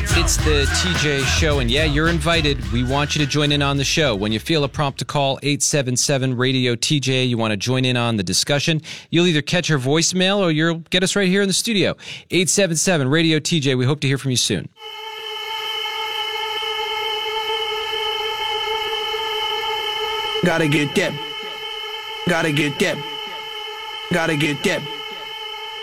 It's the TJ Show, and yeah, you're invited. We want you to join in on the show. When you feel a prompt to call 877-RADIO-TJ, you want to join in on the discussion, you'll either catch our voicemail or you'll get us right here in the studio. 877-RADIO-TJ. We hope to hear from you soon. Gotta get that. Gotta get that. Gotta get that.